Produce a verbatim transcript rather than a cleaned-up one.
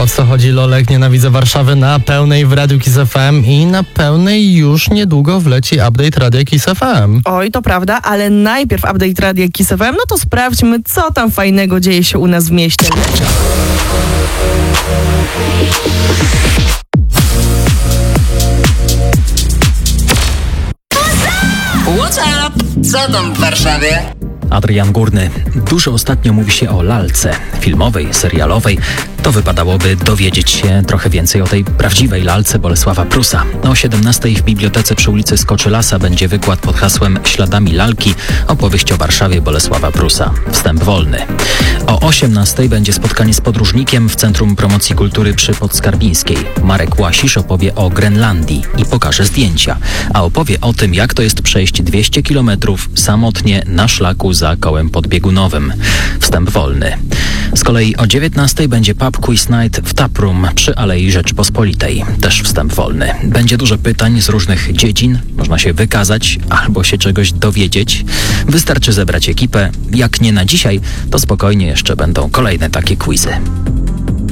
O co chodzi, Lolek? Nienawidzę Warszawy na pełnej w Radiu Kiss F M i na pełnej już niedługo wleci update Radia Kiss F M. Oj, to prawda, ale najpierw update Radia Kiss F M, no to sprawdźmy, co tam fajnego dzieje się u nas w mieście. What's up? Co tam w Warszawie? Adrian Górny. Dużo ostatnio mówi się o lalce filmowej, serialowej. To wypadałoby dowiedzieć się trochę więcej o tej prawdziwej lalce Bolesława Prusa. O siedemnastej w bibliotece przy ulicy Skoczylasa będzie wykład pod hasłem Śladami lalki, opowieść o Warszawie Bolesława Prusa. Wstęp wolny. O osiemnastej będzie spotkanie z podróżnikiem w Centrum Promocji Kultury przy Podskarbińskiej. Marek Łasisz opowie o Grenlandii i pokaże zdjęcia, a opowie o tym, jak to jest przejść dwieście kilometrów samotnie na szlaku za kołem podbiegunowym. Wstęp wolny. Z kolei o dziewiętnastej będzie pub Quiz Night w Taproom przy Alei Rzeczypospolitej. Też wstęp wolny. Będzie dużo pytań z różnych dziedzin. Można się wykazać albo się czegoś dowiedzieć. Wystarczy zebrać ekipę. Jak nie na dzisiaj, to spokojnie jeszcze będą kolejne takie quizy.